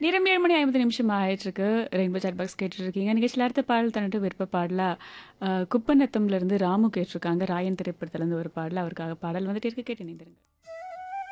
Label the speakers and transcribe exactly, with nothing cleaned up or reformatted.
Speaker 1: நேரம் ஏழு மணி ஐம்பது நிமிஷம் ஆயிட்டிருக்கு. ரெயின்போ சாட் பாக்ஸ் கேட்டுட்ருக்கீங்க. நிகழ்ச்சியில அடுத்த பாடல் தன்னுட்டு விருப்ப பாடலா அ குப்பநத்தம்லேருந்து ராமு கேட்டிருக்காங்க. ராயன் திரைப்படத்துலேருந்து ஒரு பாடல். அவருக்காக பாடல் வந்துட்டு இருக்கு. கேட்டு இணைந்திருங்க.